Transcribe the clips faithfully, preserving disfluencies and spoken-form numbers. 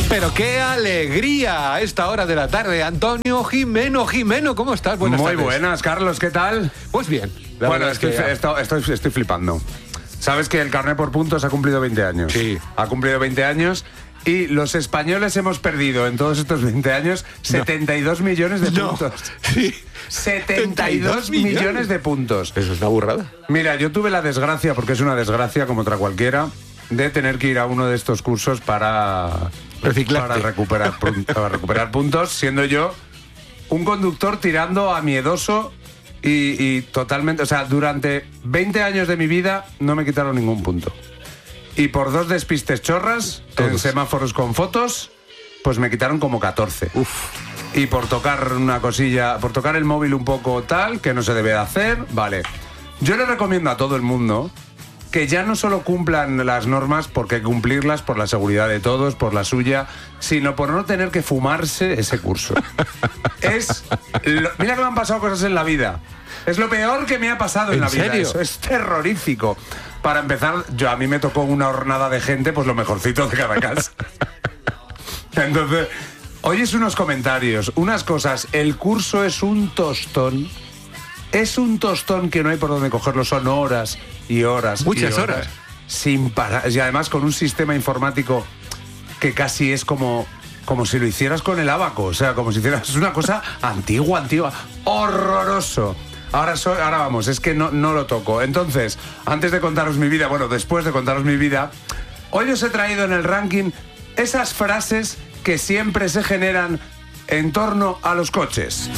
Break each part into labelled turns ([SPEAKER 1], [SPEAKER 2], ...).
[SPEAKER 1] Pero qué alegría a esta hora de la tarde. Antonio Jimeno. Jimeno, ¿cómo estás? Buenas
[SPEAKER 2] Muy
[SPEAKER 1] tardes.
[SPEAKER 2] buenas, Carlos, ¿qué tal?
[SPEAKER 1] Pues bien.
[SPEAKER 2] Bueno, estoy, que... estoy, estoy, estoy flipando. Sabes que el carné por puntos ha cumplido veinte años.
[SPEAKER 1] Sí.
[SPEAKER 2] Ha cumplido veinte años y los españoles hemos perdido en todos estos veinte años setenta y dos no. millones de
[SPEAKER 1] no.
[SPEAKER 2] puntos.
[SPEAKER 1] Sí.
[SPEAKER 2] setenta y dos millones de puntos.
[SPEAKER 1] Eso es una burrada.
[SPEAKER 2] Mira, yo tuve la desgracia, porque es una desgracia como otra cualquiera, de tener que ir a uno de estos cursos para...
[SPEAKER 1] Reciclarte.
[SPEAKER 2] Para recuperar, para recuperar puntos, siendo yo un conductor tirando a miedoso y, y totalmente... O sea, durante veinte años de mi vida no me quitaron ningún punto. Y por dos despistes chorras,
[SPEAKER 1] Todos.
[SPEAKER 2] en semáforos con fotos, pues me quitaron como catorce.
[SPEAKER 1] Uf.
[SPEAKER 2] Y por tocar una cosilla, por tocar el móvil un poco tal, que no se debe de hacer, vale. Yo le recomiendo a todo el mundo que ya no solo cumplan las normas porque hay que cumplirlas por la seguridad de todos, por la suya, sino por no tener que fumarse ese curso. Es lo, mira que me han pasado cosas en la vida. Es lo peor que me ha pasado en,
[SPEAKER 1] ¿En
[SPEAKER 2] la vida.
[SPEAKER 1] serio?
[SPEAKER 2] Eso es terrorífico. Para empezar, yo a mí me tocó una hornada de gente, pues lo mejorcito de cada casa. Entonces, oyes unos comentarios, unas cosas. El curso es un tostón. Es un tostón que no hay por donde cogerlo, son horas y horas.
[SPEAKER 1] Muchas
[SPEAKER 2] y horas,
[SPEAKER 1] horas.
[SPEAKER 2] Sin parar. Y además con un sistema informático que casi es como, como si lo hicieras con el abaco. O sea, como si hicieras... Es una cosa antigua, antigua. Horroroso. Ahora, soy, ahora vamos, es que no, no lo toco. Entonces, antes de contaros mi vida, bueno, después de contaros mi vida, hoy os he traído en el ranking esas frases que siempre se generan en torno a los coches.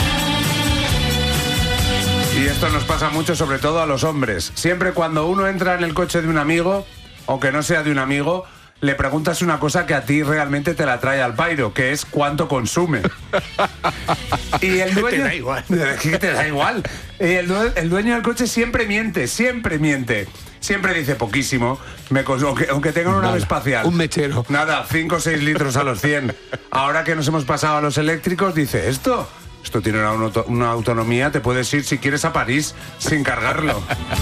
[SPEAKER 2] Y esto nos pasa mucho, sobre todo a los hombres. Siempre cuando uno entra en el coche de un amigo, aunque no sea de un amigo, le preguntas una cosa que a ti realmente te la trae al pairo, que es cuánto consume. Y el dueño...
[SPEAKER 1] Te da igual.
[SPEAKER 2] ¿Qué te da igual? Y el, due... el dueño del coche siempre miente, siempre miente. Siempre dice poquísimo, me cons... aunque, aunque tengan una nave espacial.
[SPEAKER 1] Un mechero.
[SPEAKER 2] Nada, cinco o seis litros a los cien. Ahora que nos hemos pasado a los eléctricos, dice esto... Esto tiene una, auto, una autonomía, te puedes ir si quieres a París sin cargarlo.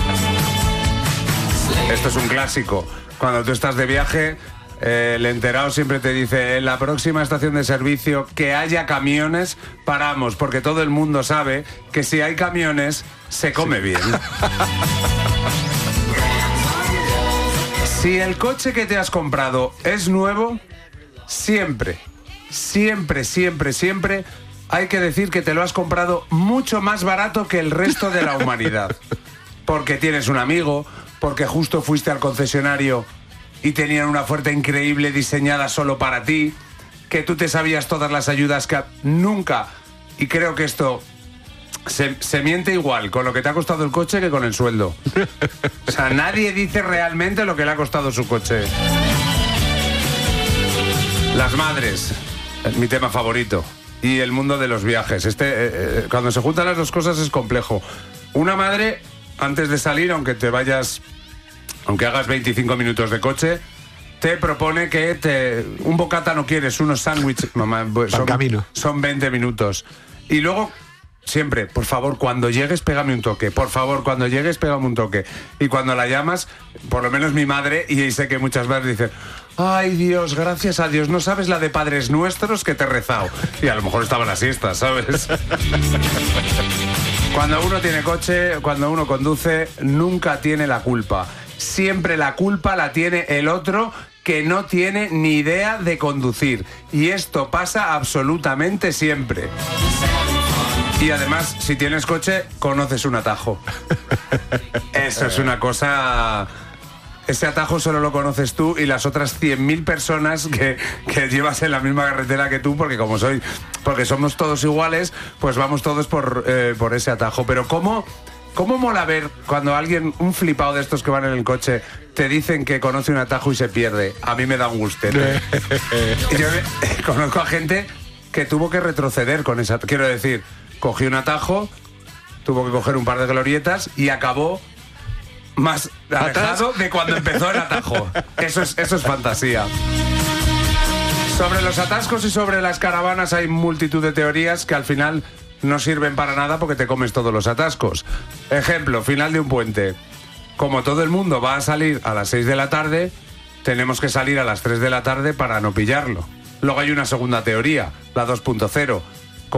[SPEAKER 2] Esto es un clásico. Cuando tú estás de viaje, eh, el enterado siempre te dice, en la próxima estación de servicio que haya camiones, paramos, porque todo el mundo sabe que si hay camiones, se come sí. bien. Si el coche que te has comprado es nuevo, siempre, siempre, siempre, siempre... hay que decir que te lo has comprado mucho más barato que el resto de la humanidad. Porque tienes un amigo, porque justo fuiste al concesionario y tenían una oferta increíble diseñada solo para ti, que tú te sabías todas las ayudas que nunca, y creo que esto se, se miente igual con lo que te ha costado el coche que con el sueldo. O sea, nadie dice realmente lo que le ha costado su coche. Las madres, mi tema favorito. Y el mundo de los viajes. Este, eh, eh, cuando se juntan las dos cosas es complejo. Una madre, antes de salir, aunque te vayas, aunque hagas veinticinco minutos de coche, te propone que te, un bocata no quieres, unos sándwiches, mamá, son,
[SPEAKER 1] camino.
[SPEAKER 2] son veinte minutos. Y luego, siempre, por favor, cuando llegues, pégame un toque. Por favor, cuando llegues, pégame un toque. Y cuando la llamas, por lo menos mi madre, y sé que muchas veces dicen... Ay, Dios, gracias a Dios, no sabes la de Padres Nuestros que te he rezado. Y a lo mejor estaba la siesta, ¿sabes? Cuando uno tiene coche, cuando uno conduce, nunca tiene la culpa. Siempre la culpa la tiene el otro que no tiene ni idea de conducir. Y esto pasa absolutamente siempre. Y además, si tienes coche, conoces un atajo. Eso es una cosa... Ese atajo solo lo conoces tú y las otras cien mil personas que, que llevas en la misma carretera que tú, porque como soy, porque somos todos iguales, pues vamos todos por, eh, por ese atajo. Pero ¿cómo, cómo mola ver cuando alguien, un flipado de estos que van en el coche, te dicen que conoce un atajo y se pierde? A mí me da un gustete. Yo eh, conozco a gente que tuvo que retroceder con esa... Quiero decir, cogió un atajo, tuvo que coger un par de glorietas y acabó... más alejado de cuando empezó el atajo. Eso es, eso es fantasía. Sobre los atascos y sobre las caravanas hay multitud de teorías que al final no sirven para nada porque te comes todos los atascos. Ejemplo, final de un puente. Como todo el mundo va a salir a las seis de la tarde, tenemos que salir a las tres de la tarde para no pillarlo. Luego hay una segunda teoría, la dos punto cero,